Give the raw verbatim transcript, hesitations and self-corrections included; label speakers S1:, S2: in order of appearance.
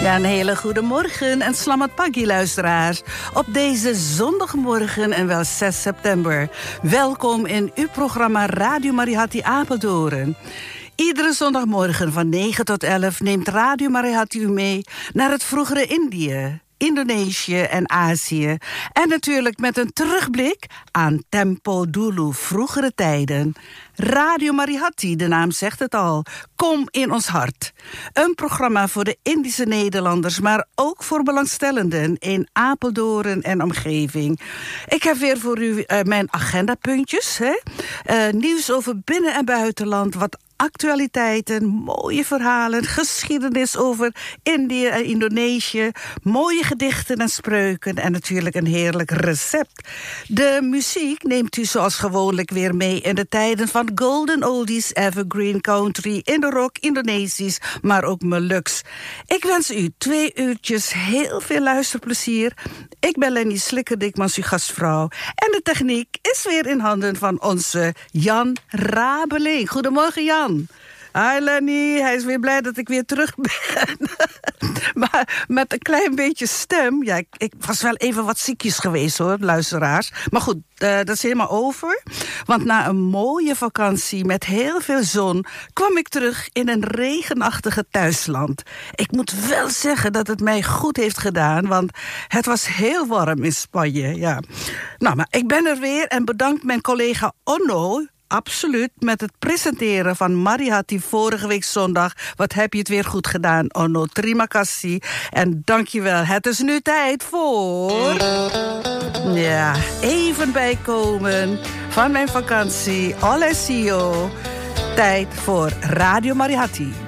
S1: Ja, een hele goede morgen en slamat pagi, luisteraars. Op deze zondagmorgen en wel zes september. Welkom in uw programma Radio Marihati Apeldoorn. Iedere zondagmorgen van negen tot elf neemt Radio Marihati u mee naar het vroegere Indië, Indonesië en Azië. En natuurlijk met een terugblik aan Tempo Dulu, vroegere tijden. Radio Marihati, de naam zegt het al. Kom in ons hart. Een programma voor de Indische Nederlanders, maar ook voor belangstellenden in Apeldoorn en omgeving. Ik heb weer voor u uh, mijn agendapuntjes. Hè? Uh, nieuws over binnen- en buitenland, wat actualiteiten, mooie verhalen, geschiedenis over Indië en Indonesië, mooie gedichten en spreuken en natuurlijk een heerlijk recept. De muziek neemt u zoals gewoonlijk weer mee in de tijden van golden oldies, evergreen country, Indo-rock, Indonesisch, maar ook Molux. Ik wens u twee uurtjes heel veel luisterplezier. Ik ben Lenny Slikkerdikmans, uw gastvrouw. En de techniek is weer in handen van onze Jan Rabeling. Goedemorgen, Jan. Hi Lenny, hij is weer blij dat ik weer terug ben. Maar met een klein beetje stem. Ja, ik, ik was wel even wat ziekjes geweest hoor, luisteraars. Maar goed, uh, dat is helemaal over. Want na een mooie vakantie met heel veel zon kwam ik terug in een regenachtige thuisland. Ik moet wel zeggen dat het mij goed heeft gedaan, want het was heel warm in Spanje. Ja. Nou, maar ik ben er weer en bedankt mijn collega Onno. Absoluut, met het presenteren van Marihati vorige week zondag. Wat heb je het weer goed gedaan, Onno. Terima kasih. En dankjewel. Het is nu tijd voor... Ja, even bijkomen van mijn vakantie. Olesio. Tijd voor Radio Marihati.